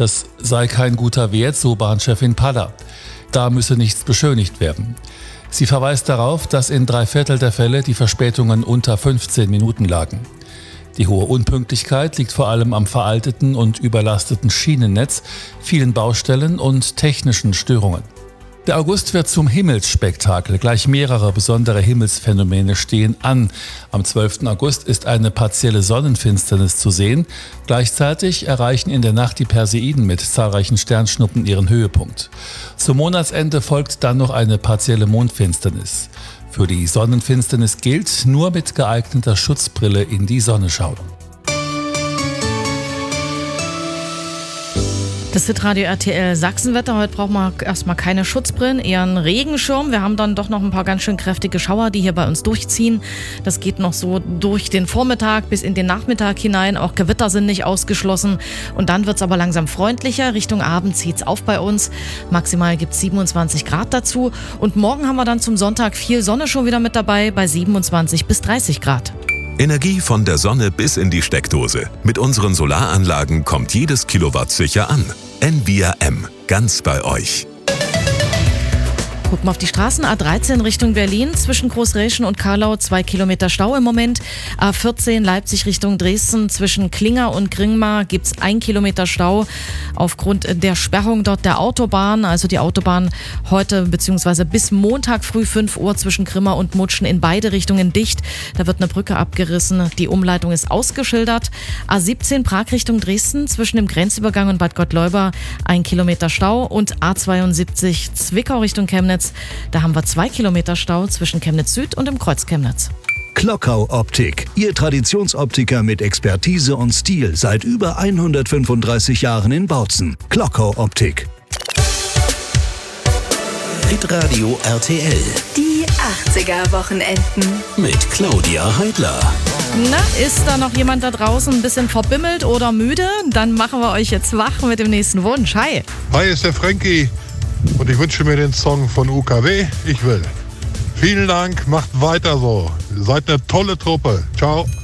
Das sei kein guter Wert, so Bahnchefin Paller. Da müsse nichts beschönigt werden. Sie verweist darauf, dass in 3/4 der Fälle die Verspätungen unter 15 Minuten lagen. Die hohe Unpünktlichkeit liegt vor allem am veralteten und überlasteten Schienennetz, vielen Baustellen und technischen Störungen. Der August wird zum Himmelsspektakel. Gleich mehrere besondere Himmelsphänomene stehen an. Am 12. August ist eine partielle Sonnenfinsternis zu sehen. Gleichzeitig erreichen in der Nacht die Perseiden mit zahlreichen Sternschnuppen ihren Höhepunkt. Zum Monatsende folgt dann noch eine partielle Mondfinsternis. Für die Sonnenfinsternis gilt, nur mit geeigneter Schutzbrille in die Sonne schauen. Das Hitradio RTL Sachsenwetter. Heute brauchen wir erstmal keine Schutzbrillen, eher einen Regenschirm. Wir haben dann doch noch ein paar ganz schön kräftige Schauer, die hier bei uns durchziehen. Das geht noch so durch den Vormittag bis in den Nachmittag hinein. Auch Gewitter sind nicht ausgeschlossen. Und dann wird es aber langsam freundlicher. Richtung Abend zieht es auf bei uns. Maximal gibt es 27 Grad dazu. Und morgen haben wir dann zum Sonntag viel Sonne schon wieder mit dabei bei 27 bis 30 Grad. Energie von der Sonne bis in die Steckdose. Mit unseren Solaranlagen kommt jedes Kilowatt sicher an. Envia M. Ganz bei euch. Gucken wir auf die Straßen. A13 Richtung Berlin, zwischen Großräschen und Karlau 2 Kilometer Stau im Moment. A14 Leipzig Richtung Dresden, zwischen Klinger und Gringmar gibt es 1 Kilometer Stau aufgrund der Sperrung dort der Autobahn. Also die Autobahn heute bzw. bis Montag früh 5 Uhr zwischen Grimma und Mutschen in beide Richtungen dicht. Da wird eine Brücke abgerissen. Die Umleitung ist ausgeschildert. A17 Prag Richtung Dresden, zwischen dem Grenzübergang und Bad Gottleuba 1 Kilometer Stau. Und A72 Zwickau Richtung Chemnitz. Da haben wir 2 Kilometer Stau zwischen Chemnitz Süd und dem Kreuz Chemnitz. Klockau Optik, Ihr Traditionsoptiker mit Expertise und Stil seit über 135 Jahren in Bautzen. Klockau Optik. Hitradio RTL. Die 80er-Wochenenden. Mit Claudia Heidler. Na, ist da noch jemand da draußen ein bisschen verbimmelt oder müde? Dann machen wir euch jetzt wach mit dem nächsten Wunsch. Hi. Hi, ist der Frankie und ich wünsche mir den Song von UKW, Ich will. Vielen Dank, macht weiter so. Seid eine tolle Truppe. Ciao.